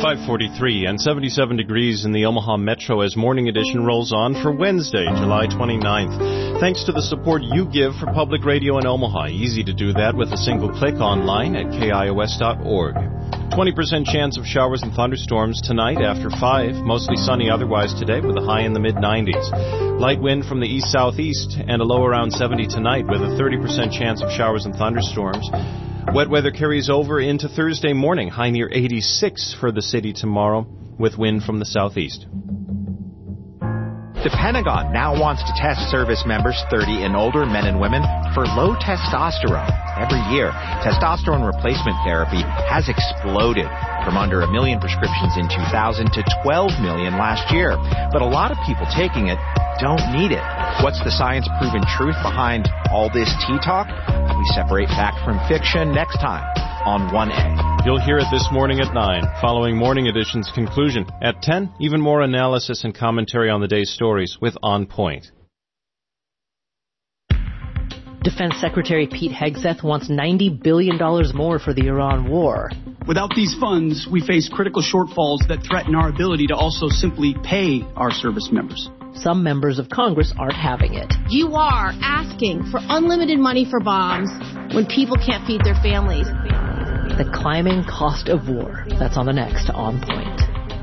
5:43 and 77 degrees in the Omaha Metro as Morning Edition rolls on for Wednesday, July 29th. Thanks to the support you give for public radio in Omaha. Easy to do that with a single click online at kios.org. 20% chance of showers and thunderstorms tonight after 5. Mostly sunny otherwise today with a high in the mid-90s. Light wind from the east-southeast and a low around 70 tonight with a 30% chance of showers and thunderstorms. Wet weather carries over into Thursday morning, high near 86 for the city tomorrow, with wind from the southeast. The Pentagon now wants to test service members 30 and older, men and women, for low testosterone. Every year, testosterone replacement therapy has exploded from under 1 million prescriptions in 2000 to 12 million last year. But a lot of people taking it don't need it. What's the science-proven truth behind all this tea talk? We separate fact from fiction next time on 1A. You'll hear it this morning at 9, following Morning Edition's conclusion. At 10, even more analysis and commentary on the day's stories with On Point. Defense Secretary Pete Hegseth wants $90 billion more for the Iran war. Without these funds, we face critical shortfalls that threaten our ability to also simply pay our service members. Some members of Congress aren't having it. You are asking for unlimited money for bombs when people can't feed their families. The climbing cost of war. That's on the next On Point.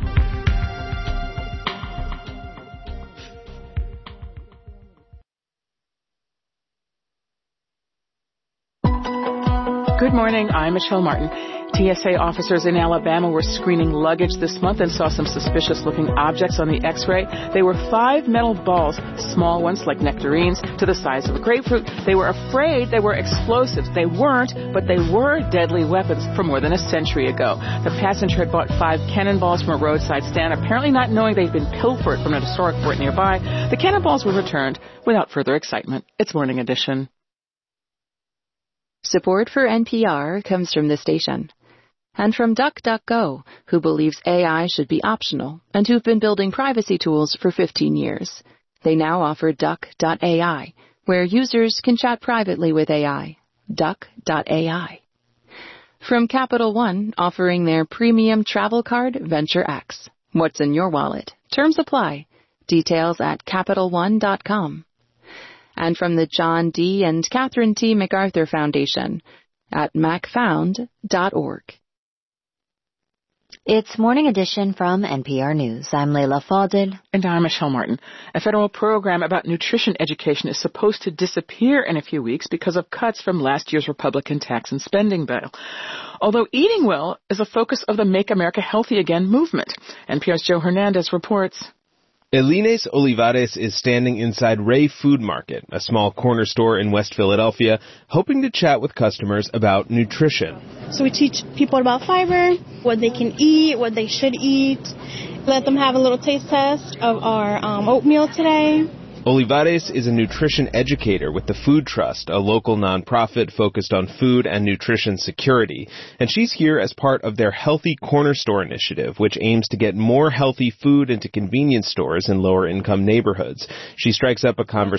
Good morning, I'm Michelle Martin. TSA officers in Alabama were screening luggage this month and saw some suspicious-looking objects on the X-ray. They were 5 metal balls, small ones like nectarines, to the size of a grapefruit. They were afraid they were explosives. They weren't, but they were deadly weapons from more than a century ago. The passenger had bought 5 cannonballs from a roadside stand, apparently not knowing they'd been pilfered from an historic fort nearby. The cannonballs were returned without further excitement. It's Morning Edition. Support for NPR comes from the station. And from DuckDuckGo, who believes AI should be optional and who've been building privacy tools for 15 years. They now offer Duck.ai, where users can chat privately with AI. Duck.ai. From Capital One, offering their premium travel card, Venture X. What's in your wallet? Terms apply. Details at CapitalOne.com. And from the John D. and Catherine T. MacArthur Foundation at macfound.org. It's Morning Edition from NPR News. I'm Leila Fadil. And I'm Michelle Martin. A federal program about nutrition education is supposed to disappear in a few weeks because of cuts from last year's Republican tax and spending bill. Although eating well is a focus of the Make America Healthy Again movement. NPR's Joe Hernandez reports. Elines Olivares is standing inside Ray Food Market, a small corner store in West Philadelphia, hoping to chat with customers about nutrition. So we teach people about fiber, what they can eat, what they should eat, let them have a little taste test of our oatmeal today. Olivares is a nutrition educator with the Food Trust, a local nonprofit focused on food and nutrition security. And she's here as part of their Healthy Corner Store initiative, which aims to get more healthy food into convenience stores in lower-income neighborhoods. She strikes up a conversation